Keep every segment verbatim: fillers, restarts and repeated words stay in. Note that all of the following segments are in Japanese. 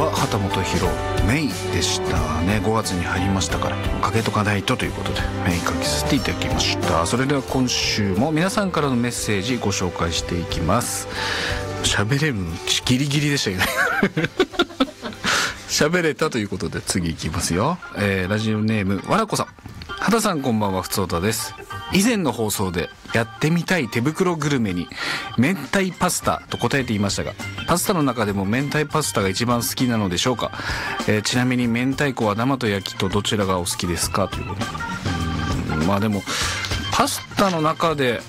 は畑本博メイでしたね。ごがつに入りましたからかけとかないとということでメイかけさせていただきました。それでは今週も皆さんからのメッセージご紹介していきます。喋れるのギリギリでしたけど喋れたということで次いきますよ。えー、ラジオネームわらこさん。畑さんこんばんは、ふつおたです。以前の放送でやってみたい手袋グルメに明太パスタと答えていましたが、パスタの中でも明太パスタが一番好きなのでしょうか。えー、ちなみに明太子は生と焼きとどちらがお好きですかということで、うーんまあでもパスタの中で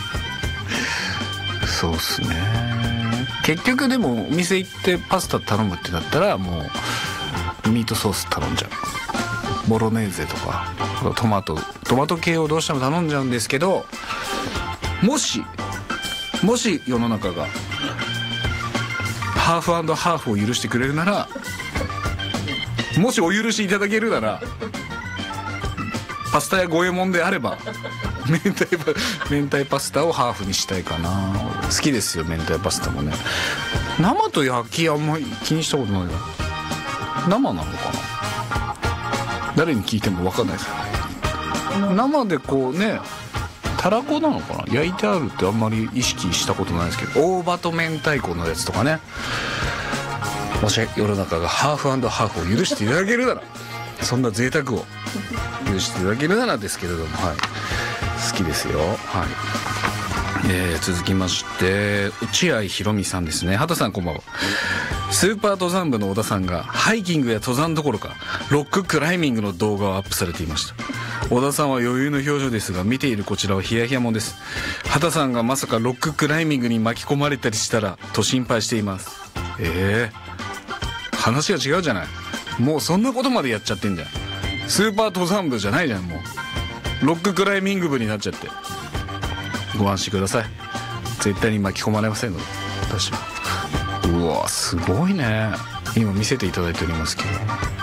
そうっすね、結局でもお店行ってパスタ頼むってなったらもうミートソース頼んじゃう。ボロネーゼとかトマトトマト系をどうしても頼んじゃうんですけど、もしもし世の中がハーフ&ハーフを許してくれるなら、もしお許しいただけるなら、パスタや五右衛門であれば明太パ明太パスタをハーフにしたいかな。好きですよ明太パスタもね。生と焼きあんまり気にしたことないな。生なのかな、誰に聞いても分かんないですよね。生でこうね、たらこなのかな、焼いてあるってあんまり意識したことないですけど、大葉と明太子のやつとかね。もし世の中がハーフ&ハーフを許していただけるなら、そんな贅沢を許していただけるならですけれども、はい、好きですよ。はい、えー、続きまして落合ひろみさんですね。畑さんこんばんは。スーパー登山部の小田さんがハイキングや登山どころかロッククライミングの動画をアップされていました。小田さんは余裕の表情ですが、見ているこちらはヒヤヒヤもんです。畑さんがまさかロッククライミングに巻き込まれたりしたらと心配しています。えー、話が違うじゃない。もうそんなことまでやっちゃってんじゃん。スーパー登山部じゃないじゃん。もうロッククライミング部になっちゃって。ご安心ください。絶対に巻き込まれませんので、私は。うわすごいね。今見せていただいておりますけど、